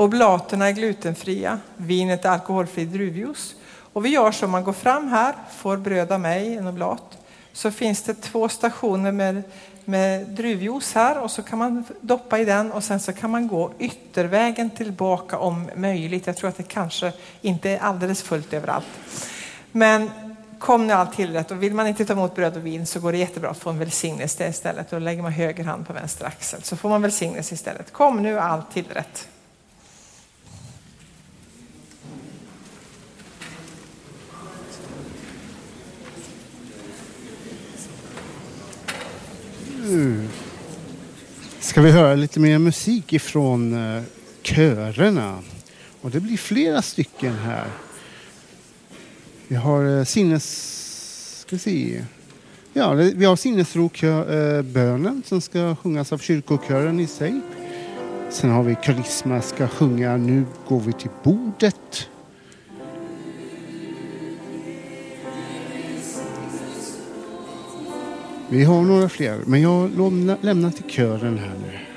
Oblaterna är glutenfria. Vinet är alkoholfri druvjuice. Och vi gör så, man går fram här, får bröd av mig, en oblat. Så finns det 2 stationer med druvjuice här, och så kan man doppa i den, och sen så kan man gå yttervägen tillbaka om möjligt. Jag tror att det kanske inte är alldeles fullt överallt. Men kom nu allt till rätt, och vill man inte ta emot bröd och vin så går det jättebra att få en välsignelse istället. Då lägger man höger hand på vänster axel så får man välsignelse istället. Kom nu allt till rätt. Ska vi höra lite mer musik ifrån körerna. Och det blir flera stycken här. Vi har vi har sinnesrobönen som ska sjungas av kyrkokören i sig. Sen har vi karisma ska sjunga Nu går vi till bordet. Vi har några fler, men jag lämnar till kören här nu.